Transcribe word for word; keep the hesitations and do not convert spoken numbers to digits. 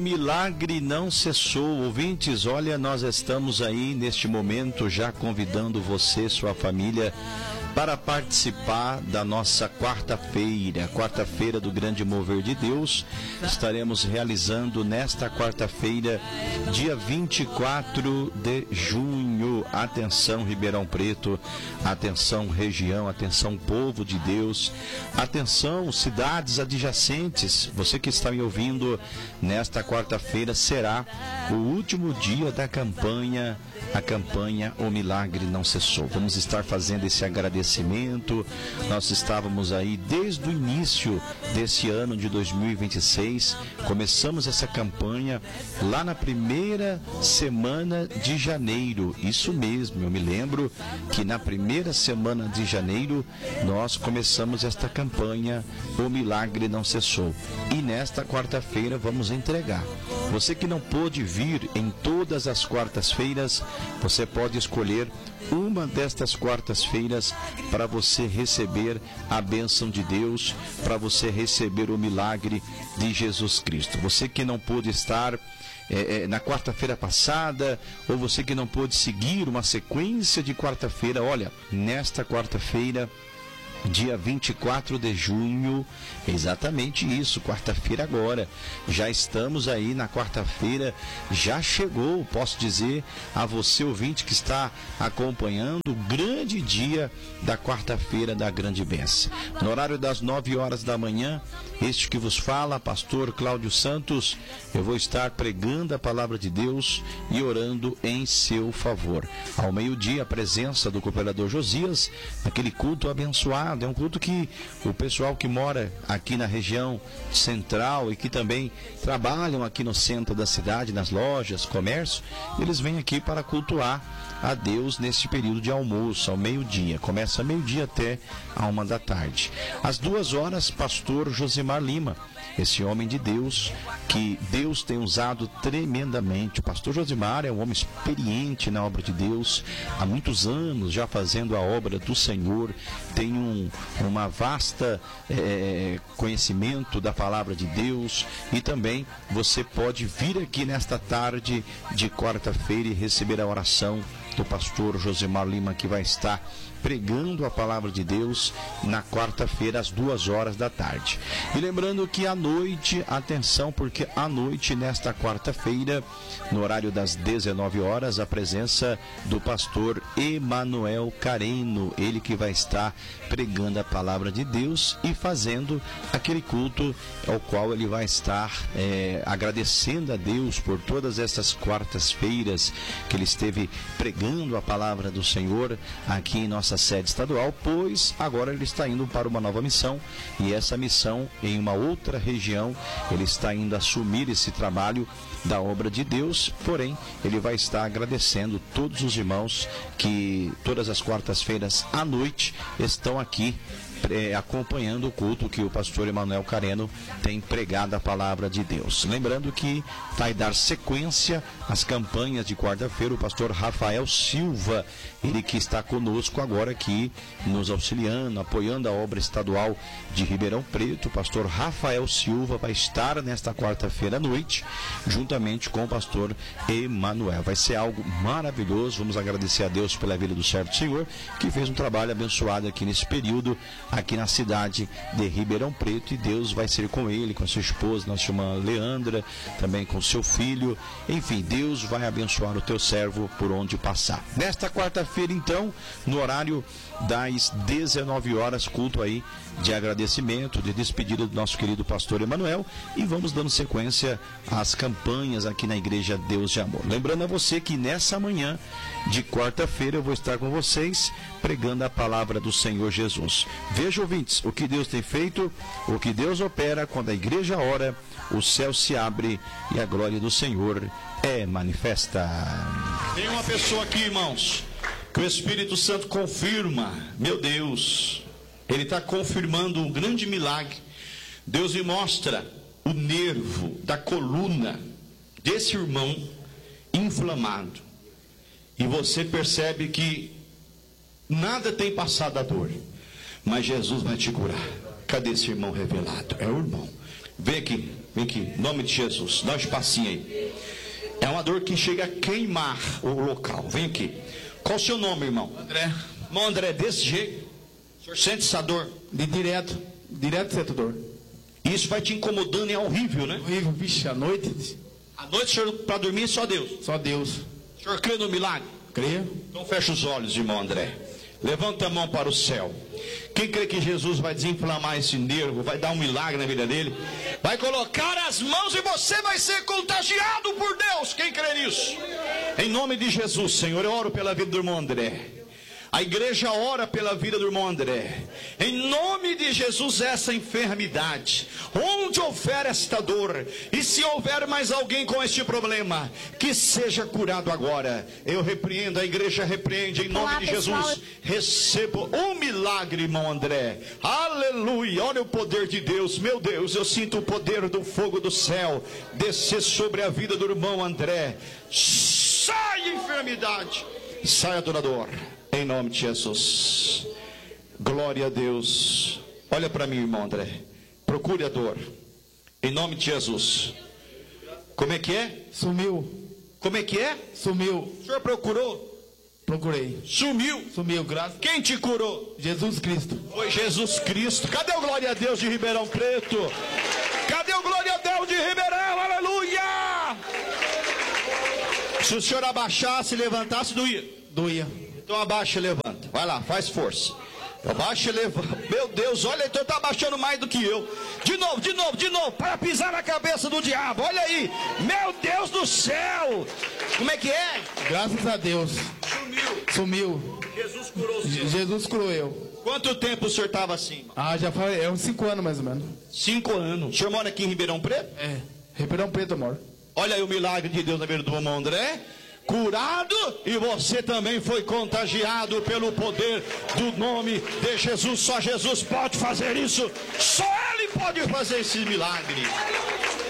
milagre não cessou. Ouvintes, olha, nós estamos aí neste momento já convidando você, sua família, para participar da nossa quarta-feira, quarta-feira do Grande Mover de Deus. Estaremos realizando nesta quarta-feira, dia vinte e quatro de junho. Atenção, Ribeirão Preto, atenção, região, atenção, povo de Deus, atenção, cidades adjacentes. Você que está me ouvindo, nesta quarta-feira será o último dia da campanha, a campanha O Milagre Não Cessou. Vamos estar fazendo esse agradecimento. Nós estávamos aí desde o início desse ano de dois mil e vinte e seis, começamos essa campanha lá na primeira semana de janeiro. Isso mesmo, eu me lembro que na primeira semana de janeiro nós começamos esta campanha O Milagre Não Cessou. E nesta quarta-feira vamos entregar. Você que não pôde vir em todas as quartas-feiras, você pode escolher uma destas quartas-feiras para você receber a bênção de Deus, para você receber o milagre de Jesus Cristo. Você que não pôde estar é, é, na quarta-feira passada, ou você que não pôde seguir uma sequência de quarta-feira, olha, nesta quarta-feira, dia vinte e quatro de junho, exatamente isso, quarta-feira agora, já estamos aí na quarta-feira, já chegou, posso dizer a você, ouvinte, que está acompanhando o grande dia da quarta-feira da grande bênção. No horário das nove horas da manhã, este que vos fala, pastor Cláudio Santos, eu vou estar pregando a palavra de Deus e orando em seu favor. Ao meio-dia, a presença do cooperador Josias, aquele culto abençoado. É um culto que o pessoal que mora aqui na região central e que também trabalham aqui no centro da cidade, nas lojas, comércio, eles vêm aqui para cultuar a Deus nesse período de almoço, ao meio-dia. Começa meio-dia até a uma da tarde. Às duas horas, pastor Josimar Lima, esse homem de Deus que Deus tem usado tremendamente. O pastor Josimar é um homem experiente na obra de Deus, há muitos anos já fazendo a obra do Senhor, tem um, uma vasta é, conhecimento da palavra de Deus, e também você pode vir aqui nesta tarde de quarta-feira e receber a oração do pastor Josimar Lima, que vai estar pregando a palavra de Deus na quarta-feira às duas horas da tarde. E lembrando que à noite, atenção, porque à noite nesta quarta-feira, no horário das dezenove horas, a presença do pastor Emanuel Careno, ele que vai estar pregando a palavra de Deus e fazendo aquele culto ao qual ele vai estar é, agradecendo a Deus por todas essas quartas-feiras que ele esteve pregando a palavra do Senhor aqui em nossa sede estadual, pois agora ele está indo para uma nova missão, e essa missão em uma outra região, ele está indo assumir esse trabalho da obra de Deus. Porém, ele vai estar agradecendo todos os irmãos que todas as quartas-feiras à noite estão aqui É, acompanhando o culto que o pastor Emanuel Careno tem pregado a palavra de Deus. Lembrando que vai dar sequência às campanhas de quarta-feira o pastor Rafael Silva, ele que está conosco agora aqui, nos auxiliando, apoiando a obra estadual de Ribeirão Preto. O pastor Rafael Silva vai estar nesta quarta-feira à noite, juntamente com o pastor Emanuel. Vai ser algo maravilhoso. Vamos agradecer a Deus pela vida do servo do Senhor, que fez um trabalho abençoado aqui nesse período, aqui na cidade de Ribeirão Preto, e Deus vai ser com ele, com a sua esposa, nossa irmã Leandra, também com seu filho. Enfim, Deus vai abençoar o teu servo por onde passar. Nesta quarta-feira, então, no horário das dezenove horas, culto aí de agradecimento, de despedida do nosso querido pastor Emanuel, e vamos dando sequência às campanhas aqui na Igreja Deus de Amor. Lembrando a você que nessa manhã de quarta-feira eu vou estar com vocês pregando a palavra do Senhor Jesus. Veja, ouvintes, o que Deus tem feito, o que Deus opera. Quando a igreja ora, o céu se abre e a glória do Senhor é manifesta. Tem uma pessoa aqui, irmãos, que o Espírito Santo confirma. Meu Deus, ele está confirmando um grande milagre. Deus me mostra o nervo da coluna desse irmão inflamado, e você percebe que nada tem passado a dor, mas Jesus vai te curar. Cadê esse irmão revelado? É o irmão. Vem aqui. Vem aqui, em nome de Jesus. Dá um espacinho aí. É uma dor que chega a queimar o local. Vem aqui. Qual o seu nome, irmão? André. Irmão André, desse jeito. O senhor sente essa dor? De direto. Direto sento dor. Isso vai te incomodando e é horrível, né? Horrível, vixe, à noite. À noite, senhor, para dormir, só Deus. Só Deus. O senhor crê no milagre? Creio. Então fecha os olhos, irmão André. Levanta a mão para o céu. Quem crê que Jesus vai desinflamar esse nervo, vai dar um milagre na vida dele, vai colocar as mãos e você vai ser contagiado por Deus. Quem crê nisso? Em nome de Jesus, Senhor, eu oro pela vida do irmão André. A igreja ora pela vida do irmão André. Em nome de Jesus, essa enfermidade, onde houver esta dor, e se houver mais alguém com este problema, que seja curado agora. Eu repreendo, a igreja repreende em nome Olá, de pessoal. Jesus. Recebo um milagre, irmão André. Aleluia, olha o poder de Deus. Meu Deus, eu sinto o poder do fogo do céu descer sobre a vida do irmão André. Sai enfermidade, sai adorador. Em nome de Jesus. Glória a Deus. Olha para mim, irmão André. Procure a dor. Em nome de Jesus. Como é que é? Sumiu. Como é que é? Sumiu. O senhor procurou? Procurei. Sumiu. Sumiu, graças. Quem te curou? Jesus Cristo. Foi Jesus Cristo. Cadê o glória a Deus de Ribeirão Preto? Cadê o glória a Deus de Ribeirão? Aleluia! Se o senhor abaixasse e levantasse, doía. Doía. Então abaixa e levanta. Vai lá, faz força. Abaixa e levanta. Meu Deus, olha, então está abaixando mais do que eu. De novo, de novo, de novo. Para pisar na cabeça do diabo. Olha aí. Meu Deus do céu. Como é que é? Graças a Deus. Sumiu. Sumiu. Jesus curou o Je- senhor. Jesus curou eu. Quanto tempo o senhor estava assim? Ah, já faz é uns cinco anos mais ou menos. Cinco anos. O senhor mora aqui em Ribeirão Preto? É. Ribeirão Preto, amor. Olha aí o milagre de Deus na vida do irmão André. Curado, e você também foi contagiado pelo poder do nome de Jesus. Só Jesus pode fazer isso. Só Ele pode fazer esse milagre.